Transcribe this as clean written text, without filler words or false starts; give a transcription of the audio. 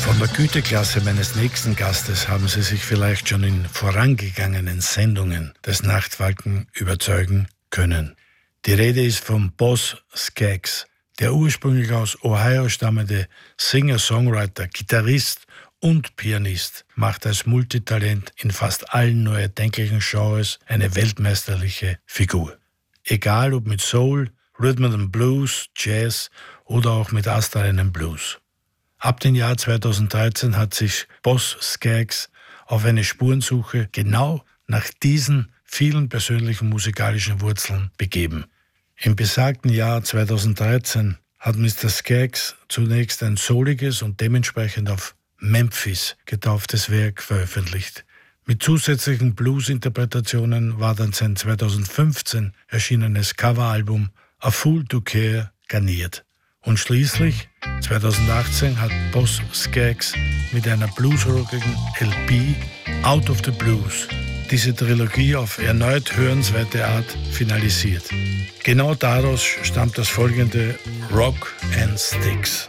Von der Güteklasse meines nächsten Gastes haben Sie sich vielleicht schon in vorangegangenen Sendungen des Nachtfalken überzeugen können. Die Rede ist vom Boz Scaggs, der ursprünglich aus Ohio stammende Singer-Songwriter, Gitarrist und Pianist, macht als Multitalent in fast allen nur erdenklichen Genres eine weltmeisterliche Figur. Egal ob mit Soul, Rhythm and Blues, Jazz oder auch mit astreinem Blues. Ab dem Jahr 2013 hat sich Boz Scaggs auf eine Spurensuche genau nach diesen vielen persönlichen musikalischen Wurzeln begeben. Im besagten Jahr 2013 hat Mr. Scaggs zunächst ein souliges und dementsprechend auf Memphis getauftes Werk veröffentlicht. Mit zusätzlichen Blues-Interpretationen war dann sein 2015 erschienenes Coveralbum A Fool to Care garniert. Und schließlich, 2018, hat Boz Scaggs mit einer bluesrockigen LP Out of the Blues diese Trilogie auf erneut hörenswerte Art finalisiert. Genau daraus stammt das folgende Rock and Sticks.